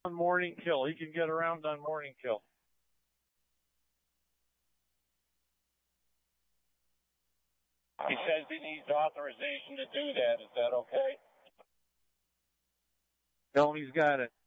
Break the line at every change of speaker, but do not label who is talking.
on morning kill. He can get around on morning kill.
He says he needs authorization to do that. Is that okay?
Tell him he's got it.